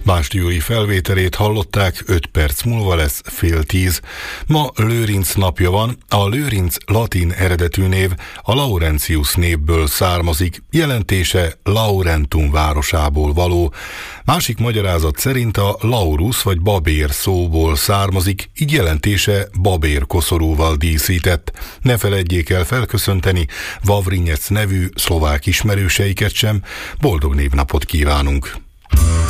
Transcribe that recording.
Bást Júri felvételét hallották, 5 perc múlva lesz 9:30. Ma Lőrinc napja van, a Lőrinc latin eredetű név a Laurentius névből származik, jelentése Laurentum városából való. Másik magyarázat szerint a Laurus vagy babér szóból származik, így jelentése babér koszorúval díszített. Ne feledjék el felköszönteni Vavrinec nevű szlovák ismerőseiket sem, boldog névnapot kívánunk!